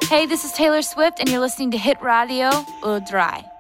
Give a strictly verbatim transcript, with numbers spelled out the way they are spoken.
Hey, this is Taylor Swift, and you're listening to Hit Radio Udrai.